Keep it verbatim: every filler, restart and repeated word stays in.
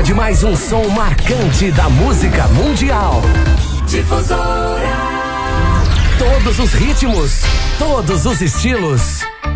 de mais um som marcante da música mundial. Difusora. Todos os ritmos, todos os estilos.